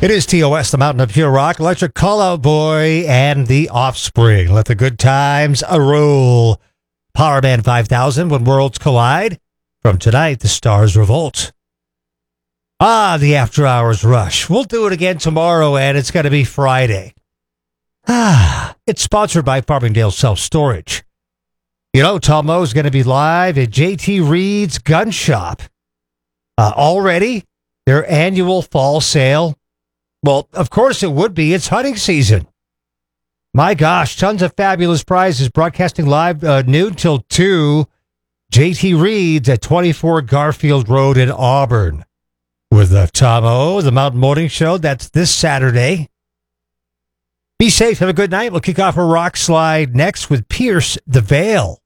It is TOS, the Mountain of Pure Rock, Electric Call-Out Boy, and The Offspring. Let the good times roll. Power Band 5000, When Worlds Collide. From tonight, The Stars Revolt. The After Hours Rush. We'll do it again tomorrow, and it's going to be Friday. It's sponsored by Farmingdale Self-Storage. You know, Tom Mo's going to be live at JT Reed's Gun Shop. Already, their annual fall sale. Well, of course it would be. It's hunting season. My gosh, tons of fabulous prizes. Broadcasting live noon till 2. JT Reed's at 24 Garfield Road in Auburn. With Tom O, the Mountain Morning Show. That's this Saturday. Be safe. Have a good night. We'll kick off a rock slide next with Pierce the Veil.